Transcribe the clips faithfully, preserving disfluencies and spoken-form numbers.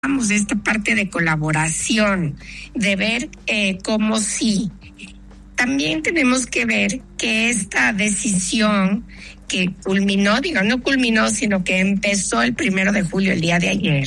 de esta parte de colaboración, de ver eh, cómo sí. También tenemos que ver que esta decisión que culminó, digo, no culminó, sino que empezó el primero de julio, el día de ayer,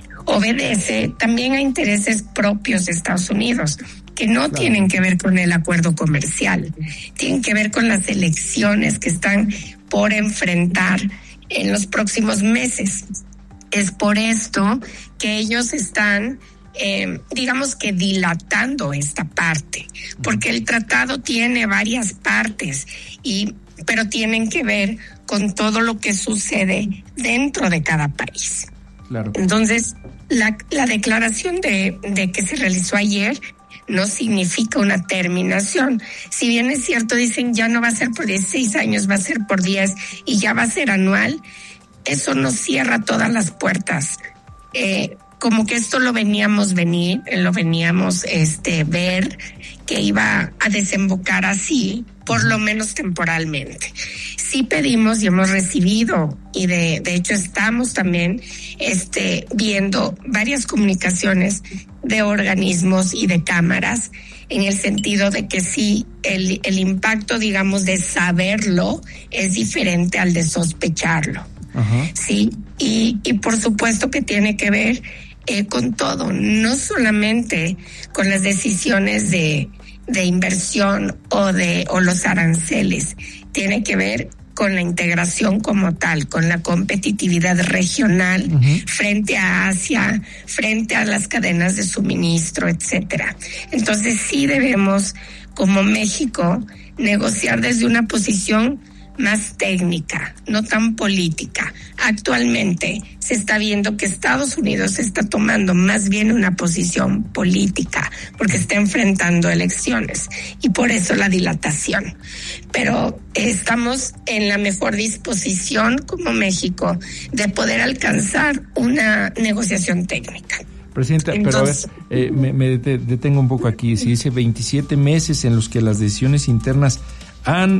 obedece también a intereses propios de Estados Unidos, que no claro. tienen que ver con el acuerdo comercial, tienen que ver con las elecciones que están por enfrentar en los próximos meses. Es por esto que ellos están, eh, digamos que dilatando esta parte, porque el tratado tiene varias partes, y pero tienen que ver con todo lo que sucede dentro de cada país. Claro. Entonces, la, la declaración de, de que se realizó ayer no significa una terminación. Si bien es cierto, dicen ya no va a ser por dieciséis años, va a ser por diez y ya va a ser anual, eso no cierra todas las puertas. Eh, como que esto lo veníamos venir, lo veníamos este ver que iba a desembocar así, por lo menos temporalmente. Sí pedimos y hemos recibido, y de, de hecho estamos también este viendo varias comunicaciones de organismos y de cámaras, en el sentido de que sí, el, el impacto, digamos, de saberlo es diferente al de sospecharlo. Uh-huh. Sí, y, y por supuesto que tiene que ver eh, con todo, no solamente con las decisiones de, de inversión o de o los aranceles, tiene que ver con la integración como tal, con la competitividad regional uh-huh. frente a Asia, frente a las cadenas de suministro, etcétera. Entonces sí debemos, como México, negociar desde una posición más técnica, no tan política. Actualmente se está viendo que Estados Unidos está tomando más bien una posición política porque está enfrentando elecciones, y por eso la dilatación. Pero estamos en la mejor disposición como México de poder alcanzar una negociación técnica. Presidenta, Entonces, pero a ver, eh, me, me detengo un poco aquí. Si dice veintisiete meses en los que las decisiones internas han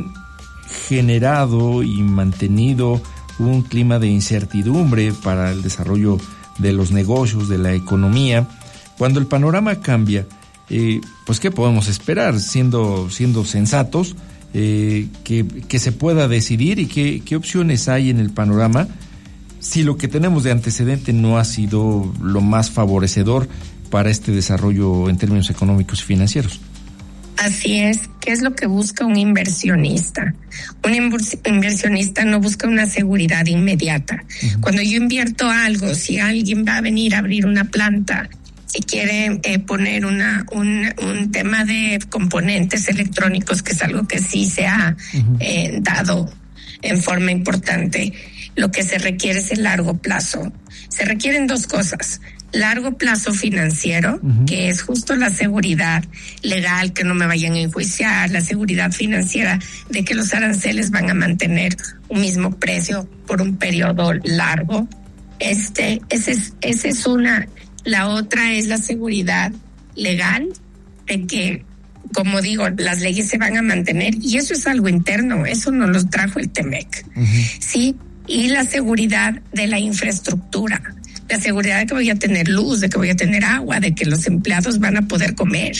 generado y mantenido un clima de incertidumbre para el desarrollo de los negocios, de la economía. Cuando el panorama cambia, eh, pues ¿qué podemos esperar? Siendo, siendo sensatos, eh, que, que se pueda decidir, y qué, qué opciones hay en el panorama si lo que tenemos de antecedente no ha sido lo más favorecedor para este desarrollo en términos económicos y financieros. Así es. ¿Qué es lo que busca un inversionista? Un inversionista no busca una seguridad inmediata. Uh-huh. Cuando yo invierto algo, si alguien va a venir a abrir una planta, si quiere eh, poner una un, un tema de componentes electrónicos, que es algo que sí se ha uh-huh. eh, dado en forma importante, lo que se requiere es el largo plazo. Se requieren dos cosas: largo plazo financiero, uh-huh. que es justo la seguridad legal, que no me vayan a enjuiciar, la seguridad financiera de que los aranceles van a mantener un mismo precio por un periodo largo. Este, ese es, esa es una. La otra es la seguridad legal de que, como digo, las leyes se van a mantener, y eso es algo interno, eso no lo trajo el Temec. Uh-huh. Sí, y la seguridad de la infraestructura. La seguridad de que voy a tener luz, de que voy a tener agua, de que los empleados van a poder comer.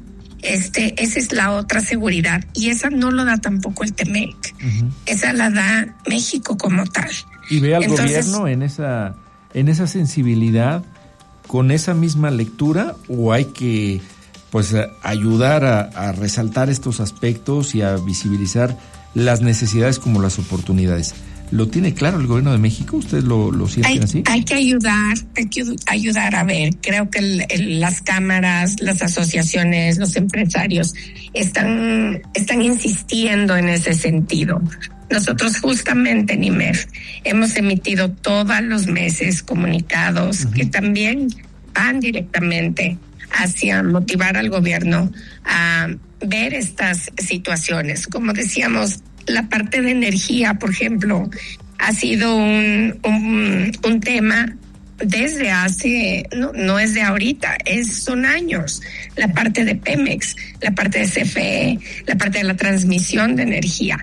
Este, esa es la otra seguridad, y esa no lo da tampoco el Temec. Uh-huh. Esa la da México como tal. ¿Y ve al Entonces, gobierno en esa, en esa sensibilidad, con esa misma lectura, o hay que pues ayudar a, a resaltar estos aspectos y a visibilizar las necesidades como las oportunidades? ¿Lo tiene claro el gobierno de México? ¿Ustedes lo, lo sienten hay, así? Hay que ayudar, hay que ayudar a ver. Creo que el, el, las cámaras, las asociaciones, los empresarios están, están insistiendo en ese sentido. Nosotros justamente en I M E F hemos emitido todos los meses comunicados uh-huh. que también van directamente hacia motivar al gobierno a ver estas situaciones. Como decíamos, la parte de energía, por ejemplo, ha sido un, un, un tema desde hace, no, no es de ahorita, es, son años. La parte de Pemex, la parte de C F E, la parte de la transmisión de energía.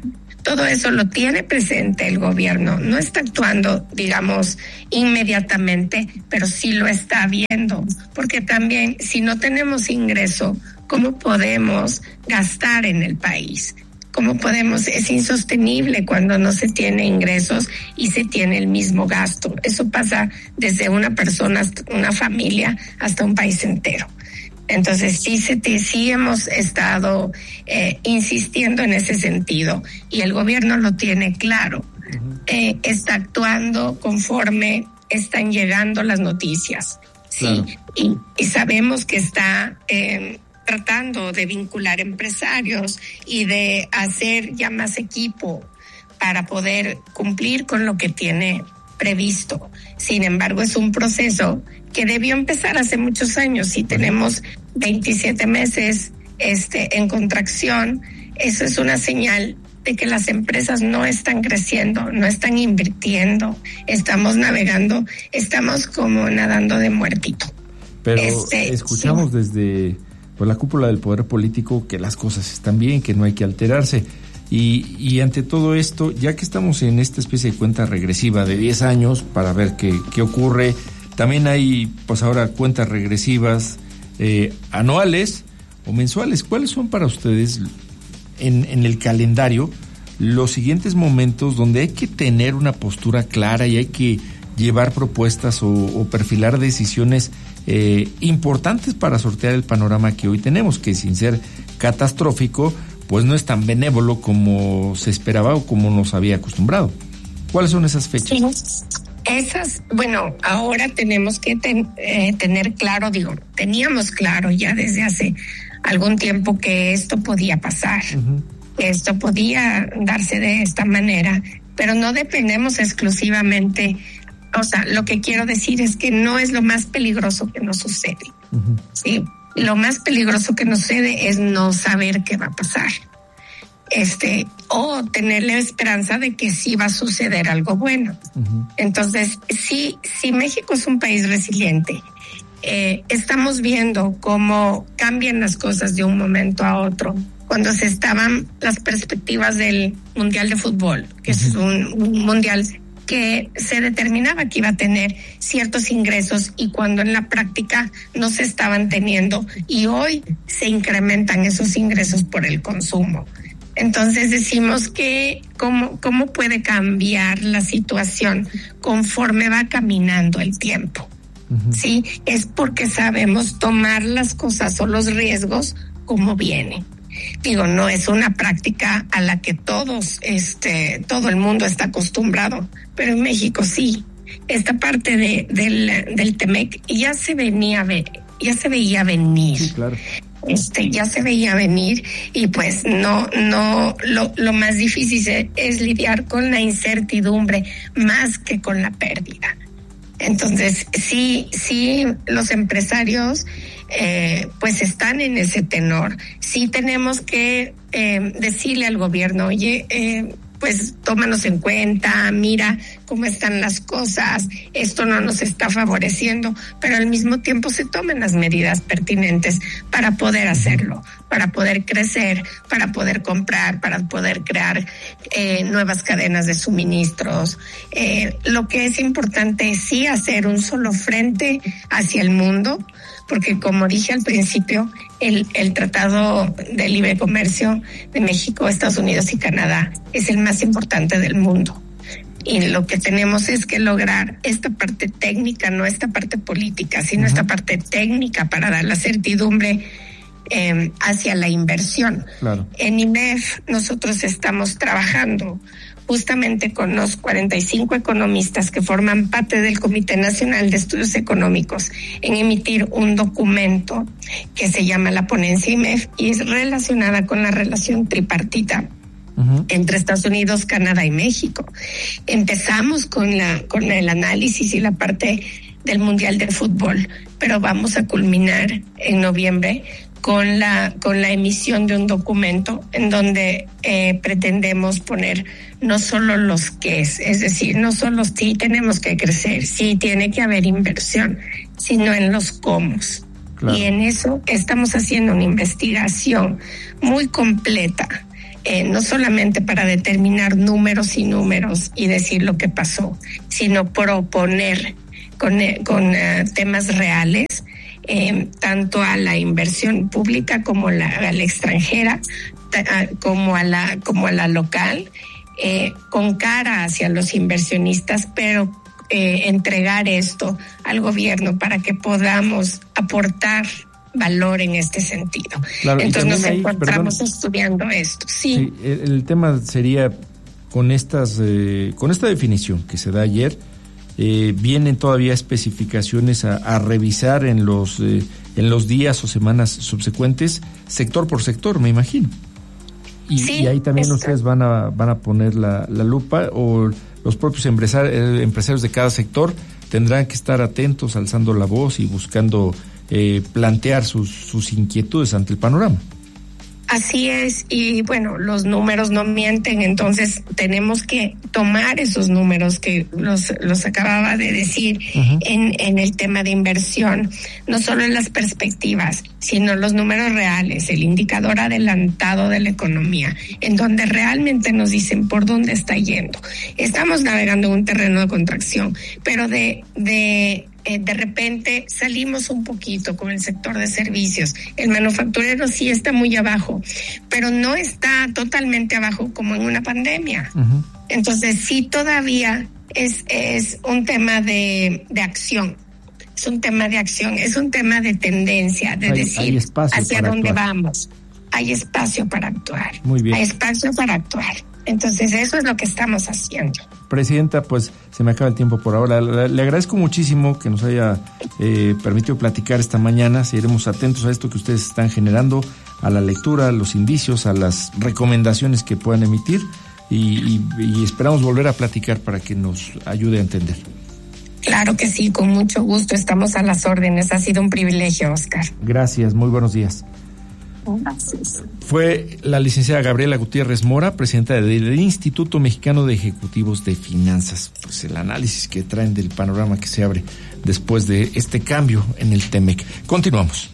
todo eso lo tiene presente el gobierno. No está actuando, digamos, inmediatamente, pero sí lo está viendo. Porque también, si no tenemos ingreso, ¿cómo podemos gastar en el país? ¿Cómo podemos? Es insostenible cuando no se tiene ingresos y se tiene el mismo gasto. Eso pasa desde una persona, hasta una familia, hasta un país entero. Entonces sí, se, sí hemos estado eh, insistiendo en ese sentido y el gobierno lo tiene claro. Uh-huh. Eh, está actuando conforme están llegando las noticias. Claro. Sí, y, y sabemos que está eh, tratando de vincular empresarios y de hacer ya más equipo para poder cumplir con lo que tiene previsto. Sin embargo, es un proceso que debió empezar hace muchos años. Si tenemos veintisiete meses este, en contracción, eso es una señal de que las empresas no están creciendo, no están invirtiendo, estamos navegando, estamos como nadando de muertito. Pero este, escuchamos sí. desde pues, la cúpula del poder político que las cosas están bien, que no hay que alterarse. Y, y ante todo esto, ya que estamos en esta especie de cuenta regresiva de diez años para ver qué, qué ocurre, también hay pues ahora cuentas regresivas eh, anuales o mensuales. ¿Cuáles son para ustedes en, en el calendario los siguientes momentos donde hay que tener una postura clara y hay que llevar propuestas o, o perfilar decisiones eh, importantes para sortear el panorama que hoy tenemos, que sin ser catastrófico, pues no es tan benévolo como se esperaba o como nos había acostumbrado? ¿Cuáles son esas fechas? Sí. Esas, bueno, ahora tenemos que ten, eh, tener claro, digo, teníamos claro ya desde hace algún tiempo que esto podía pasar, uh-huh. que esto podía darse de esta manera, pero no dependemos exclusivamente, o sea, lo que quiero decir es que no es lo más peligroso que nos sucede, uh-huh. ¿sí? Lo más peligroso que nos sucede es no saber qué va a pasar. Este, o tener la esperanza de que sí va a suceder algo bueno. Uh-huh. Entonces, sí, sí, México es un país resiliente. Eh, estamos viendo cómo cambian las cosas de un momento a otro. Cuando se estaban las perspectivas del Mundial de Fútbol, que uh-huh. es un, un mundial que se determinaba que iba a tener ciertos ingresos y cuando en la práctica no se estaban teniendo y hoy se incrementan esos ingresos por el consumo. Entonces decimos que cómo, cómo puede cambiar la situación conforme va caminando el tiempo. Uh-huh. Sí, es porque sabemos tomar las cosas o los riesgos como vienen. Digo, no es una práctica a la que todos, este, todo el mundo está acostumbrado, pero en México sí. Esta parte de, del, del Temec ya se venía, ya se veía venir. Sí, claro. Este, ya se veía venir y pues no, no, lo, lo más difícil es, es lidiar con la incertidumbre más que con la pérdida. Entonces, sí, sí, los empresarios eh, pues están en ese tenor. Sí tenemos que eh, decirle al gobierno, oye, eh, pues tómanos en cuenta, mira cómo están las cosas, esto no nos está favoreciendo, pero al mismo tiempo se tomen las medidas pertinentes para poder hacerlo, para poder crecer, para poder comprar, para poder crear eh, nuevas cadenas de suministros. Eh, lo que es importante es sí hacer un solo frente hacia el mundo, porque como dije al principio, el, el Tratado de Libre Comercio de México, Estados Unidos y Canadá es el más importante del mundo. Y lo que tenemos es que lograr esta parte técnica, no esta parte política, sino uh-huh. esta parte técnica para dar la certidumbre eh, hacia la inversión. Claro. En I M E F nosotros estamos trabajando justamente con los cuarenta y cinco economistas que forman parte del Comité Nacional de Estudios Económicos en emitir un documento que se llama la Ponencia I M E F y es relacionada con la relación tripartita uh-huh. entre Estados Unidos, Canadá y México. Empezamos con la con el análisis y la parte del Mundial de Fútbol, pero vamos a culminar en noviembre con la con la emisión de un documento en donde eh, pretendemos poner no solo los qué es, es decir, no solo sí tenemos que crecer, sí tiene que haber inversión, sino en los cómo. Claro. Y en eso estamos haciendo una investigación muy completa eh, no solamente para determinar números y números y decir lo que pasó, sino proponer con, con uh, temas reales, eh, tanto a la inversión pública como la, a la extranjera, t- como a la, como a la local, eh, con cara hacia los inversionistas, pero eh, entregar esto al gobierno para que podamos aportar valor en este sentido. Claro, entonces nos ahí, encontramos perdón, estudiando esto. Sí, sí el, el tema sería con estas, eh, con esta definición que se da ayer, eh, vienen todavía especificaciones a, a revisar en los eh, en los días o semanas subsecuentes, sector por sector, me imagino. Y, sí, y ahí también está. Ustedes van a van a poner la, la lupa, o los propios empresarios, empresarios de cada sector tendrán que estar atentos, alzando la voz y buscando eh, plantear sus, sus inquietudes ante el panorama. Así es, y bueno, los números no mienten, entonces tenemos que tomar esos números que los, los acababa de decir uh-huh. en, en el tema de inversión, no solo en las perspectivas, sino los números reales, el indicador adelantado de la economía, en donde realmente nos dicen por dónde está yendo. Estamos navegando en un terreno de contracción, pero de, de Eh, de repente salimos un poquito con el sector de servicios. El manufacturero sí está muy abajo, pero no está totalmente abajo como en una pandemia. Uh-huh. Entonces sí todavía es, es un tema de, de acción. Es un tema de acción, es un tema de tendencia, de hay, decir hay hacia dónde actuar. Vamos. Hay espacio para actuar. Muy bien. Hay espacio para actuar. Entonces eso es lo que estamos haciendo. Presidenta, pues se me acaba el tiempo por ahora. Le, le agradezco muchísimo que nos haya eh, permitido platicar esta mañana. Seguiremos atentos a esto que ustedes están generando, a la lectura, a los indicios, a las recomendaciones que puedan emitir y, y, y esperamos volver a platicar para que nos ayude a entender. Claro que sí, con mucho gusto. Estamos a las órdenes. Ha sido un privilegio, Oscar. Gracias, muy buenos días. Gracias. Fue la licenciada Gabriela Gutiérrez Mora, presidenta del Instituto Mexicano de Ejecutivos de Finanzas. Pues el análisis que traen del panorama que se abre después de este cambio en el Temec. Continuamos.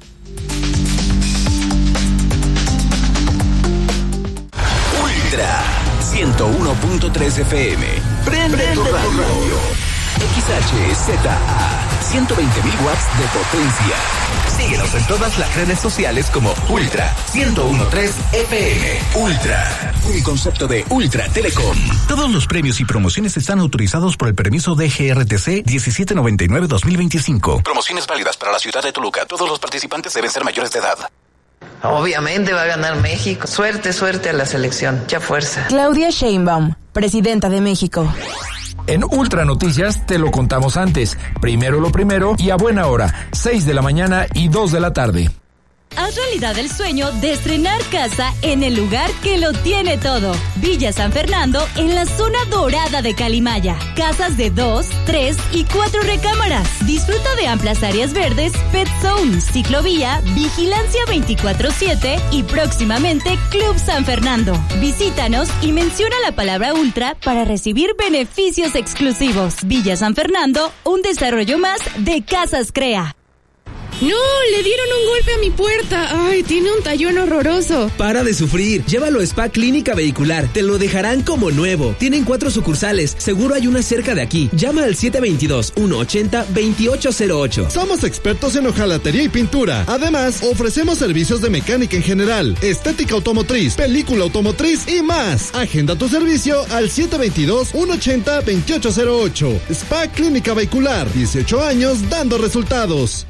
Ultra ciento uno punto tres F M. Prende, Prende tu radio. X H Z A, ciento veinte mil watts de potencia. Síguenos en todas las redes sociales como Ultra ciento uno punto tres F M. Ultra, un concepto de Ultra Telecom. Todos los premios y promociones están autorizados por el permiso de G R T C diecisiete noventa y nueve dos mil veinticinco. Promociones válidas para la ciudad de Toluca. Todos los participantes deben ser mayores de edad. Obviamente va a ganar México. Suerte, suerte a la selección. Mucha fuerza. Claudia Sheinbaum, presidenta de México. En Ultra Noticias te lo contamos antes. Primero lo primero y a buena hora, seis de la mañana y dos de la tarde. Haz realidad el sueño de estrenar casa en el lugar que lo tiene todo. Villa San Fernando, en la zona dorada de Calimaya. Casas de dos, tres y cuatro recámaras. Disfruta de amplias áreas verdes, pet zone, ciclovía, vigilancia veinticuatro siete y próximamente Club San Fernando. Visítanos y menciona la palabra Ultra para recibir beneficios exclusivos. Villa San Fernando, un desarrollo más de Casas Crea. ¡No! ¡Le dieron un golpe a mi puerta! ¡Ay, tiene un tallón horroroso! Para de sufrir. Llévalo a Spa Clínica Vehicular. Te lo dejarán como nuevo. Tienen cuatro sucursales. Seguro hay una cerca de aquí. Llama al siete dos dos, uno ocho cero, dos ocho cero ocho. Somos expertos en hojalatería y pintura. Además, ofrecemos servicios de mecánica en general, estética automotriz, película automotriz y más. Agenda tu servicio al siete dos dos, uno ocho cero, dos ocho cero ocho. Spa Clínica Vehicular. dieciocho años dando resultados.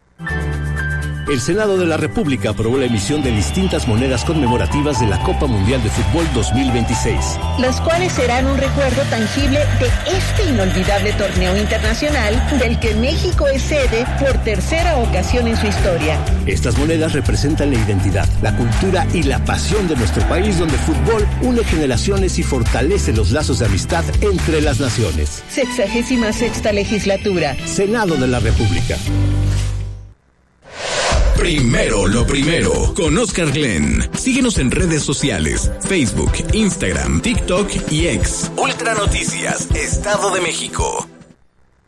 El Senado de la República aprobó la emisión de distintas monedas conmemorativas de la Copa Mundial de Fútbol dos mil veintiséis. Las cuales serán un recuerdo tangible de este inolvidable torneo internacional del que México es sede por tercera ocasión en su historia. Estas monedas representan la identidad, la cultura y la pasión de nuestro país, donde el fútbol une generaciones y fortalece los lazos de amistad entre las naciones. Sexagésima sexta legislatura. Senado de la República. Primero lo primero, con Oscar Glenn. Síguenos en redes sociales, Facebook, Instagram, TikTok y X. Ultra Noticias, Estado de México.